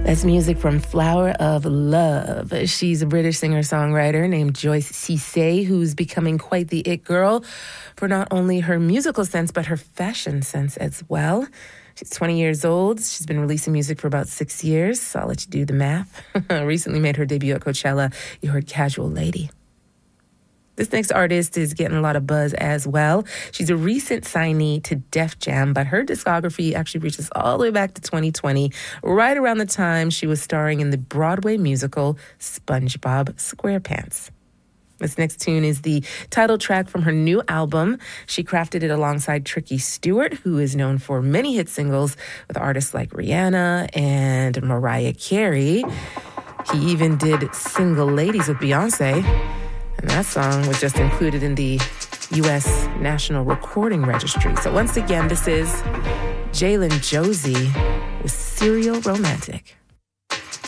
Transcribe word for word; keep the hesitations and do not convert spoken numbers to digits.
That's music from Flower of Love. She's a British singer-songwriter named Joyce Cisse, who's becoming quite the it girl for not only her musical sense, but her fashion sense as well. She's twenty years old. She's been releasing music for about six years. So I'll let you do the math. Recently made her debut at Coachella. You heard Casual Lady. This next artist is getting a lot of buzz as well. She's a recent signee to Def Jam, but her discography actually reaches all the way back to twenty twenty, right around the time she was starring in the Broadway musical SpongeBob SquarePants. This next tune is the title track from her new album. She crafted it alongside Tricky Stewart, who is known for many hit singles with artists like Rihanna and Mariah Carey. He even did Single Ladies with Beyonce. And that song was just included in the U S National Recording Registry. So once again, this is Jalen Josie with Serial Romantic.